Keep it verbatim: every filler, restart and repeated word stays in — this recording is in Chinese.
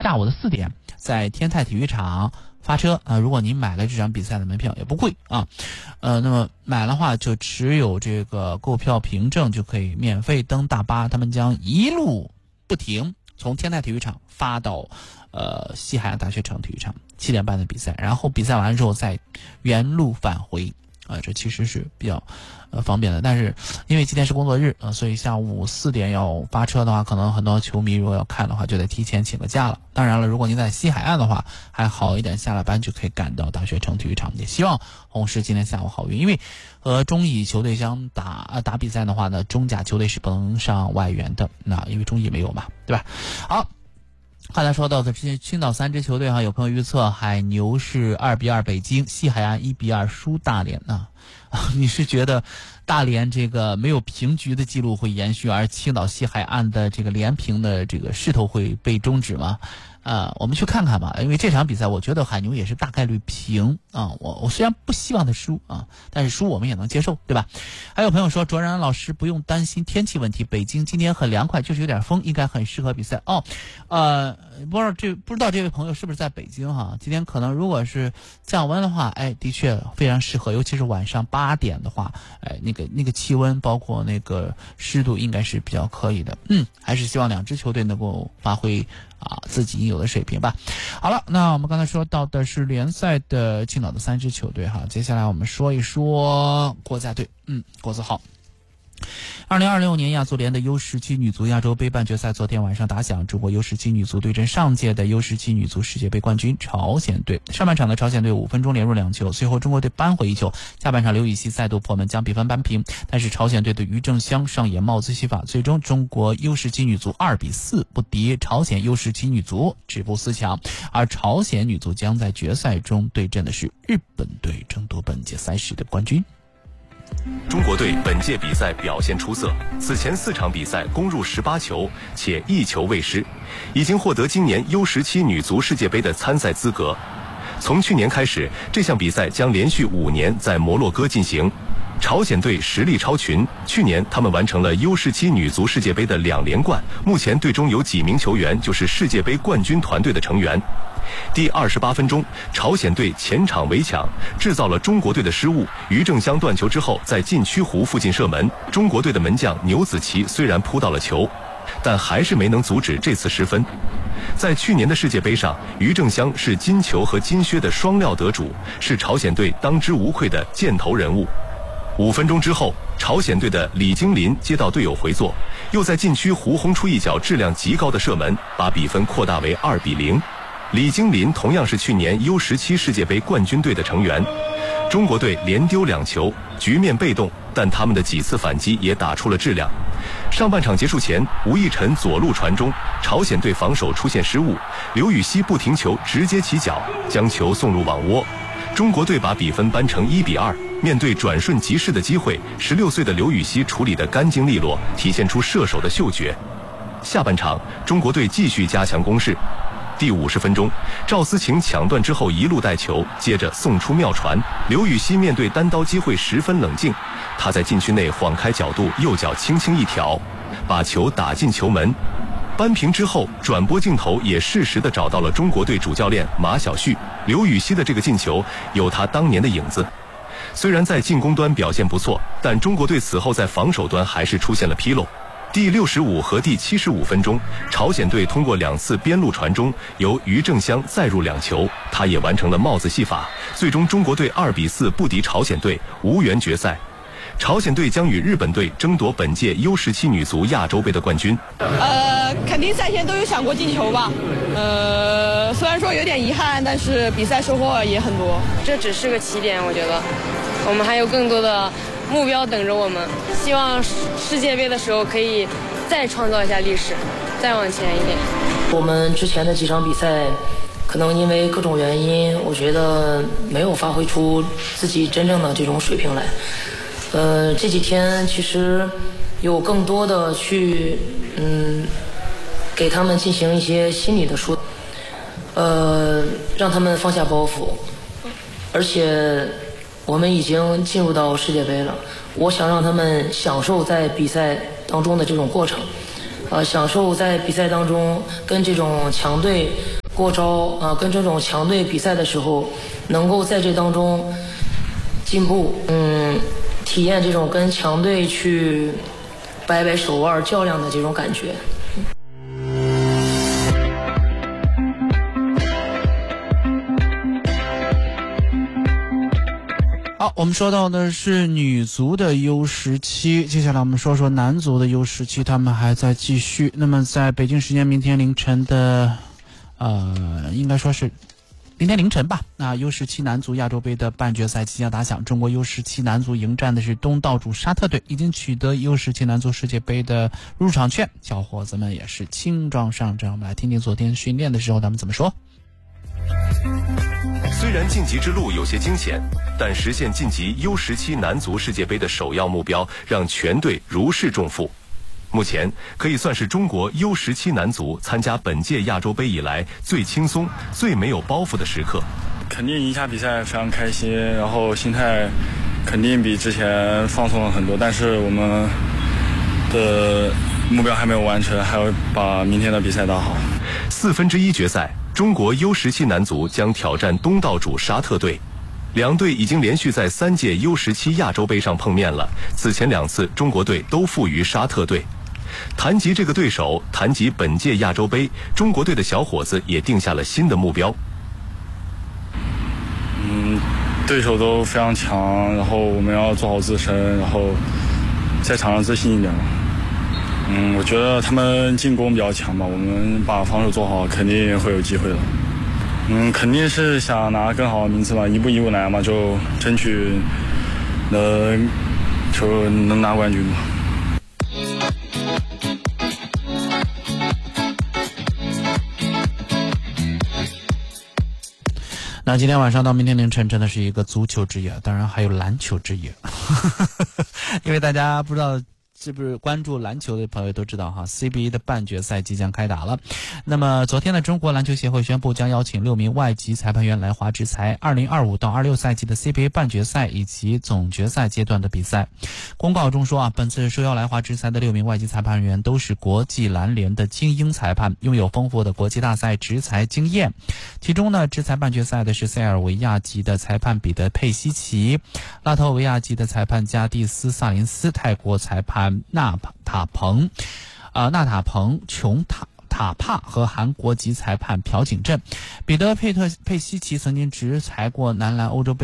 下午的四点在天泰体育场发车啊，如果您买了这场比赛的门票也不贵啊，呃，那么买的话就持有这个购票凭证就可以免费登大巴，他们将一路不停从天泰体育场发到呃西海岸大学城体育场，七点半的比赛，然后比赛完了之后再原路返回啊、呃，这其实是比较呃方便的。但是因为今天是工作日啊、呃，所以下午四点要发车的话，可能很多球迷如果要看的话，就得提前请个假了。当然了，如果您在西海岸的话，还好一点，下了班就可以赶到大学城体育场。也希望红狮今天下午好运，因为和中乙球队相打呃打比赛的话呢，中甲球队是不能上外援的，那因为中乙没有嘛，对吧？好。刚才说到的这些青岛三支球队哈，有朋友预测海牛是二比二北京，西海岸一比二输大连啊。你是觉得大连这个没有平局的记录会延续，而青岛西海岸的这个连平的这个势头会被终止吗？啊，我们去看看吧，因为这场比赛我觉得海牛也是大概率平啊。我我虽然不希望他输啊，但是输我们也能接受，对吧？还有朋友说卓然老师不用担心天气问题，北京今天很凉快，就是有点风，应该很适合比赛哦。呃，不知道这不知道这位朋友是不是在北京哈？今天可能如果是降温的话，哎，的确非常适合，尤其是晚上八点的话，哎，那个那个气温包括那个湿度应该是比较可以的。嗯，还是希望两支球队能够发挥啊自己应有的水平吧。好了，那我们刚才说到的是联赛的青岛的三支球队哈，接下来我们说一说国家队。嗯，国字号。二零二六年亚足联的 U 十七女足亚洲杯半决赛昨天晚上打响，中国 U 十七女足对阵上届的 U 十七女足世界杯冠军朝鲜队。上半场的朝鲜队五分钟连入两球，随后中国队扳回一球，下半场刘禹锡再度破门将比分扳平，但是朝鲜队的于正湘上演帽子戏法，最终中国 U 十七女足二比四不敌朝鲜 U 十七女足，止步四强。而朝鲜女足将在决赛中对阵的是日本队，争夺本届赛事的冠军。 中国队本届比赛表现出色，此前四场比赛攻入十八球，且一球未失，已经获得今年 U 十七女足世界杯的参赛资格。从去年开始，这项比赛将连续五年在摩洛哥进行。朝鲜队实力超群，去年他们完成了 U 十七女足世界杯的两连冠，目前队中有几名球员就是世界杯冠军团队的成员。第二十八分钟，朝鲜队前场围抢，制造了中国队的失误。于正湘断球之后，在禁区弧附近射门。中国队的门将牛子琪虽然扑到了球，但还是没能阻止这次失分。在去年的世界杯上，于正湘是金球和金靴的双料得主，是朝鲜队当之无愧的箭头人物。五分钟之后，朝鲜队的李金林接到队友回做，又在禁区弧轰出一脚质量极高的射门，把比分扩大为二比零。李金林同样是去年 U 十七 世界杯冠军队的成员。中国队连丢两球，局面被动，但他们的几次反击也打出了质量。上半场结束前，吴亦辰左路传中，朝鲜队防守出现失误，刘禹锡不停球直接起脚，将球送入网窝。中国队把比分扳成一比二。面对转瞬即逝的机会，十六岁的刘禹锡处理得干净利落，体现出射手的嗅觉。下半场，中国队继续加强攻势。第五十分钟，赵思晴抢断之后一路带球，接着送出妙传。刘禹锡面对单刀机会十分冷静，他在禁区内晃开角度，右脚轻轻一挑，把球打进球门。扳平之后，转播镜头也适时地找到了中国队主教练马晓旭。刘禹锡的这个进球有他当年的影子。虽然在进攻端表现不错，但中国队此后在防守端还是出现了纰漏。第六十五和第七十五分钟，朝鲜队通过两次边路传中，由于正湘再入两球，他也完成了帽子戏法。最终中国队二比四不敌朝鲜队，无缘决赛。朝鲜队将与日本队争夺本届 U 十七女足亚洲杯的冠军。 呃，肯定赛前都有想过进球吧。呃，虽然说有点遗憾，但是比赛收获也很多。 这只是个起点，我觉得我们还有更多的目标等着我们。希望世界杯的时候可以再创造一下历史，再往前一点。 我们之前的几场比赛，可能因为各种原因，我觉得没有发挥出自己真正的这种水平来。呃，这几天其实有更多的去嗯，给他们进行一些心理的疏导，呃，让他们放下包袱。而且我们已经进入到世界杯了，我想让他们享受在比赛当中的这种过程。 呃，享受在比赛当中跟这种强队过招啊、呃，跟这种强队比赛的时候，能够在这当中进步，嗯，体验这种跟强队去摆摆手腕较量的这种感觉。 好，我们说到的是女足的 U 十七， 接下来我们说说男足的 U 十七， 他们还在继续。那么在北京时间明天凌晨的呃应该说是明天凌晨吧，那 U 十七 男足亚洲杯的半决赛即将打响，中国 U 十七 男足迎战的是东道主沙特队，已经取得 U 十七 男足世界杯的入场券，小伙子们也是轻装上阵。我们来听听昨天训练的时候他们怎么说。 虽然晋级之路有些惊险，但实现晋级 U 十七 男足世界杯的首要目标让全队如释重负。目前可以算是中国 U 十七 男足参加本届亚洲杯以来最轻松、最没有包袱的时刻。 肯定赢下比赛非常开心，然后心态肯定比之前放松了很多，但是我们的目标还没有完成，还要把明天的比赛打好。 四分之一决赛，中国 U 十七 男足将挑战东道主沙特队。两队已经连续在三届 U 十七 亚洲杯上碰面了，此前两次中国队都负于沙特队。谈及这个对手，谈及本届亚洲杯，中国队的小伙子也定下了新的目标。 嗯，对手都非常强，然后我们要做好自身，然后在场上自信一点。嗯，我觉得他们进攻比较强吧，我们把防守做好，肯定会有机会的。嗯，肯定是想拿更好的名次吧，一步一步来嘛，就争取能就能拿冠军吧。 那今天晚上到明天凌晨真的是一个足球之夜，当然还有篮球之夜因为大家不知道是不是关注篮球的朋友都知道哈 ，C B A 的半决赛即将开打了。那么昨天呢，中国篮球协会宣布将邀请六名外籍裁判员来华执裁二零二五到二六赛季的 C B A 半决赛以及总决赛阶段的比赛。公告中说啊，本次受邀来华执裁的六名外籍裁判员都是国际篮联的精英裁判，拥有丰富的国际大赛执裁经验。其中呢，执裁半决赛的是塞尔维亚籍的裁判彼得佩西奇，拉脱维亚籍的裁判加蒂斯萨林斯，泰国裁判纳塔彭，呃，纳塔彭琼塔塔帕和韩国籍裁判朴景镇。彼得佩特佩西奇曾经执裁过男篮欧洲杯